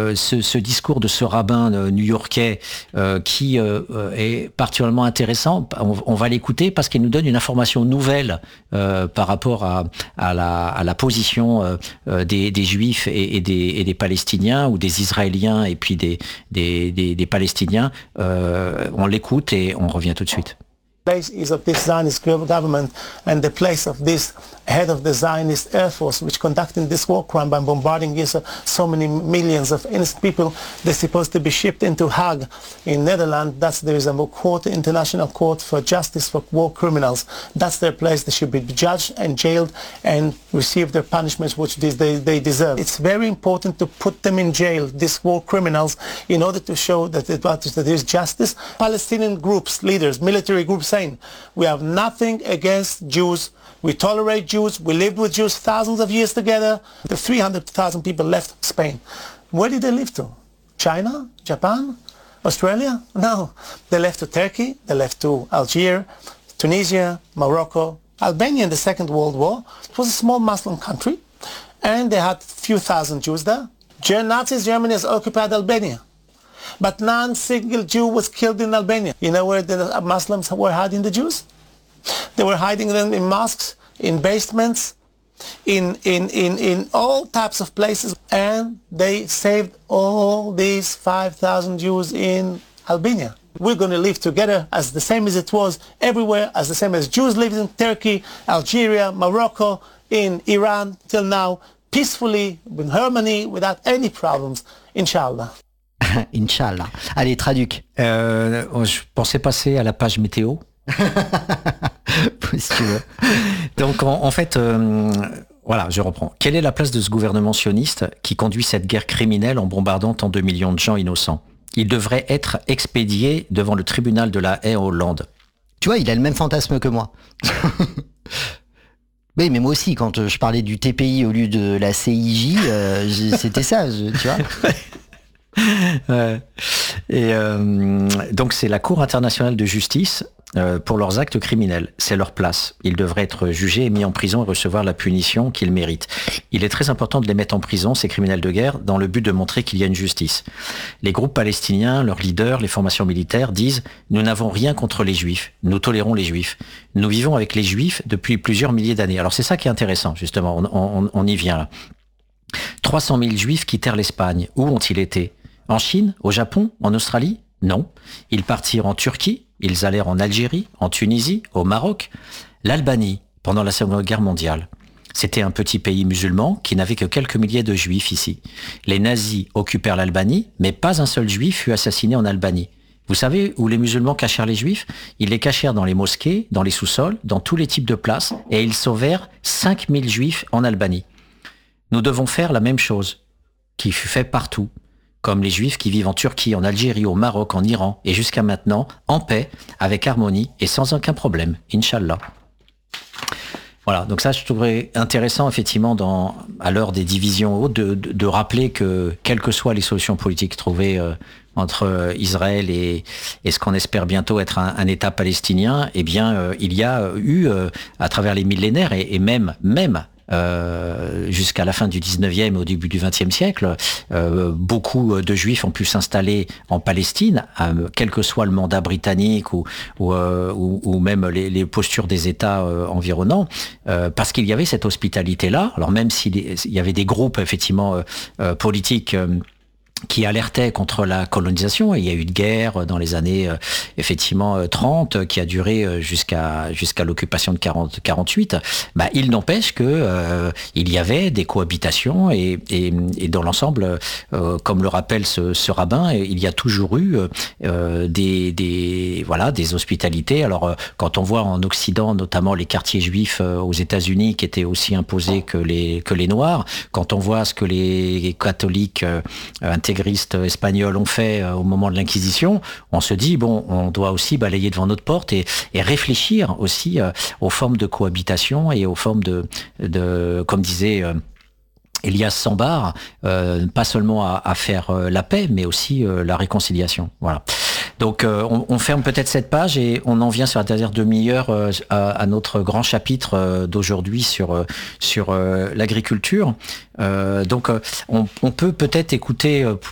ce discours de ce rabbin new-yorkais qui est particulièrement intéressant. On va l'écouter parce qu'il nous donne une information nouvelle par rapport à la position des Juifs et des Palestiniens, ou des Israéliens et puis des Palestiniens. On l'écoute et on revient tout de suite. Place is of this Zionist government and the place of this head of the Zionist Air Force, which conducting this war crime by bombarding so many millions of innocent people. They're supposed to be shipped into Hague in Netherlands. There is a court, international court for justice for war criminals. That's their place. They should be judged and jailed and receive their punishments which they deserve. It's very important to put them in jail, these war criminals, in order to show that there is justice. Palestinian groups, leaders, military groups saying, we have nothing against Jews. We tolerate Jews. We lived with Jews thousands of years together. The 300,000 people left Spain. Where did they live to? China? Japan? Australia? No. They left to Turkey. They left to Algeria, Tunisia, Morocco. Albania in the Second World War. It was a small Muslim country. And they had a few thousand Jews there. Nazis, Germany has occupied Albania. But not a single Jew was killed in Albania. You know where the Muslims were hiding the Jews? They were hiding them in mosques, in basements, in all types of places. And they saved all these 5,000 Jews in Albania. We're going to live together as the same as it was everywhere, as the same as Jews lived in Turkey, Algeria, Morocco, in Iran till now, peacefully, in harmony, without any problems, inshallah. Inch'Allah. Allez, traduc. Je pensais passer à la page météo. Si tu veux. Donc, en fait, voilà, je reprends. Quelle est la place de ce gouvernement sioniste qui conduit cette guerre criminelle en bombardant tant de millions de gens innocents? Il devrait être expédié devant le tribunal de la Haye en Hollande. Tu vois, il a le même fantasme que moi. Oui, mais moi aussi, quand je parlais du TPI au lieu de la CIJ, c'était ça, tu vois. Et donc c'est la Cour internationale de justice pour leurs actes criminels. C'est leur place. Ils devraient être jugés et mis en prison et recevoir la punition qu'ils méritent. Il est très important de les mettre en prison, ces criminels de guerre, dans le but de montrer qu'il y a une justice. Les groupes palestiniens, leurs leaders, les formations militaires disent « Nous n'avons rien contre les Juifs. Nous tolérons les Juifs. Nous vivons avec les Juifs depuis plusieurs milliers d'années. » Alors c'est ça qui est intéressant, justement. On y vient là. 300 000 Juifs quittèrent l'Espagne. Où ont-ils été ? En Chine, au Japon, en Australie? Non. Ils partirent en Turquie, ils allèrent en Algérie, en Tunisie, au Maroc. L'Albanie, pendant la Seconde Guerre mondiale. C'était un petit pays musulman qui n'avait que quelques milliers de Juifs ici. Les nazis occupèrent l'Albanie, mais pas un seul Juif fut assassiné en Albanie. Vous savez où les musulmans cachèrent les Juifs? Ils les cachèrent dans les mosquées, dans les sous-sols, dans tous les types de places, et ils sauvèrent 5000 Juifs en Albanie. Nous devons faire la même chose, qui fut fait partout. Comme les Juifs qui vivent en Turquie, en Algérie, au Maroc, en Iran, et jusqu'à maintenant, en paix, avec harmonie et sans aucun problème, Inch'Allah. Voilà, donc ça je trouverais intéressant effectivement à l'heure des divisions hautes de rappeler que quelles que soient les solutions politiques trouvées entre Israël et ce qu'on espère bientôt être un État palestinien, eh bien il y a eu à travers les millénaires et même jusqu'à la fin du 19e et au début du 20e siècle, beaucoup de Juifs ont pu s'installer en Palestine, quel que soit le mandat britannique ou même les postures des États environnants, parce qu'il y avait cette hospitalité-là. Alors même s'il y avait des groupes effectivement politiques qui alertait contre la colonisation, et il y a eu une guerre dans les années effectivement 30 qui a duré jusqu'à l'occupation de 48. Bah, il n'empêche que il y avait des cohabitations et dans l'ensemble, comme le rappelle ce rabbin, il y a toujours eu des hospitalités. Alors quand on voit en Occident notamment les quartiers juifs aux États-Unis qui étaient aussi imposés que les Noirs, quand on voit ce que les catholiques intégristes espagnols ont fait au moment de l'Inquisition, on se dit, bon, on doit aussi balayer devant notre porte et réfléchir aussi aux formes de cohabitation et aux formes de comme disait Elias Sambar, pas seulement à faire la paix, mais aussi la réconciliation. Voilà. Donc on ferme peut-être cette page et on en vient sur la dernière demi-heure à notre grand chapitre d'aujourd'hui sur l'agriculture. Donc on peut peut-être écouter